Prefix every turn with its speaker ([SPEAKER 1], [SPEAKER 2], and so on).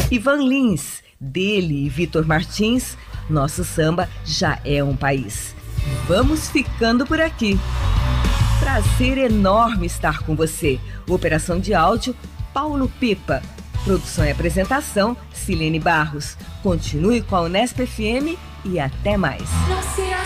[SPEAKER 1] Ivan Lins, dele e Vitor Martins, nosso samba já é um país. Vamos ficando por aqui. Prazer enorme estar com você. Operação de áudio, Paulo Pipa. Produção e apresentação, Silene Barros. Continue com a Unesp FM e até mais.